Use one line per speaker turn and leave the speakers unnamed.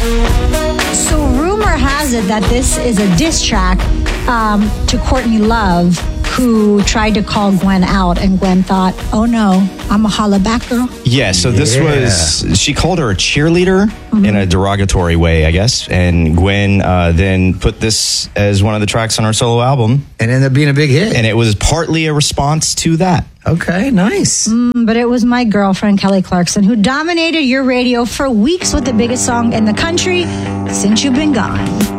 So rumor has it that this is a diss track to Courtney Love, who tried to call Gwen out, and Gwen thought, oh no, I'm a holla back girl.
Yeah, so this was, she called her a cheerleader in a derogatory way, I guess. And Gwen then put this as one of the tracks on her solo album.
And ended up being a big hit.
And it was partly a response to that.
Okay, nice.
But it was my girlfriend, Kelly Clarkson, who dominated your radio for weeks with the biggest song in the country, Since You've Been Gone.